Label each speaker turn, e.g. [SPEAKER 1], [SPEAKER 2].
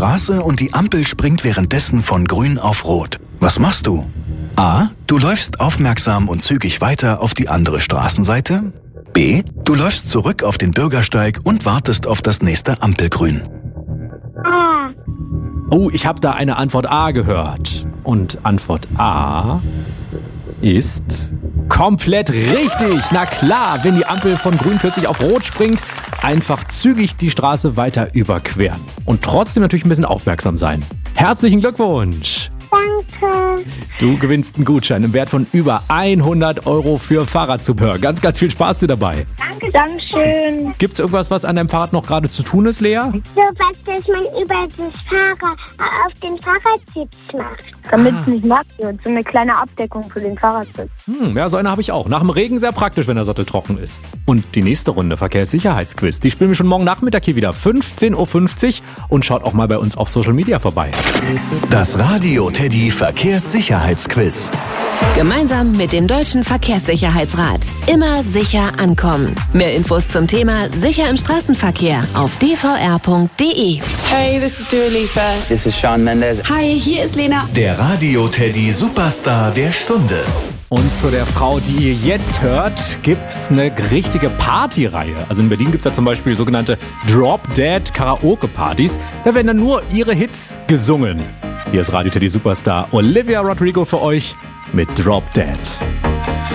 [SPEAKER 1] Straße und die Ampel springt währenddessen von grün auf rot. Was machst du? A. Du läufst aufmerksam und zügig weiter auf die andere Straßenseite. B. Du läufst zurück auf den Bürgersteig und wartest auf das nächste Ampelgrün.
[SPEAKER 2] A.
[SPEAKER 3] Oh, ich habe da eine Antwort A gehört. Und Antwort A ist komplett richtig. Na klar, wenn die Ampel von grün plötzlich auf rot springt, einfach zügig die Straße weiter überqueren. Und trotzdem natürlich ein bisschen aufmerksam sein. Herzlichen Glückwunsch!
[SPEAKER 2] Danke.
[SPEAKER 3] Du gewinnst einen Gutschein im Wert von über 100 € für Fahrradzubehör. Ganz, ganz viel Spaß dir dabei.
[SPEAKER 2] Dankeschön.
[SPEAKER 3] Gibt's irgendwas, was an deinem Fahrrad noch gerade zu tun ist, Lea?
[SPEAKER 2] So was, dass man über das Fahrrad auf den Fahrradsitz macht.
[SPEAKER 4] Damit es nicht nass wird. So eine kleine Abdeckung für den Fahrradsitz.
[SPEAKER 3] Ja, so eine habe ich auch. Nach dem Regen sehr praktisch, wenn der Sattel trocken ist. Und die nächste Runde Verkehrssicherheitsquiz, die spielen wir schon morgen Nachmittag hier wieder, 15:50 Uhr. Und schaut auch mal bei uns auf Social Media vorbei.
[SPEAKER 1] Das Radio Teddy Verkehrssicherheitsquiz.
[SPEAKER 5] Gemeinsam mit dem Deutschen Verkehrssicherheitsrat. Immer sicher ankommen. Mehr Infos zum Thema Sicher im Straßenverkehr auf dvr.de.
[SPEAKER 6] Hey, this is Dua Lipa.
[SPEAKER 7] This is Shawn Mendes.
[SPEAKER 6] Hi, hier ist Lena.
[SPEAKER 1] Der Radio Teddy Superstar der Stunde.
[SPEAKER 3] Und zu der Frau, die ihr jetzt hört, gibt's eine richtige Partyreihe. Also in Berlin gibt's da zum Beispiel sogenannte Drop-Dead Karaoke-Partys. Da werden dann nur ihre Hits gesungen. Hier ist Radio Teddy Superstar Olivia Rodrigo für euch mit Drop Dead.